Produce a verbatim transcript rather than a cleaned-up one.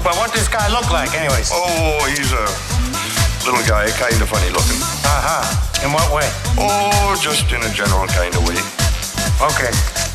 Well, what does this guy look like, anyways? Oh, he's a little guy, kind of funny looking. Uh-huh. In what way? Oh, just in a general kind of way. Okay.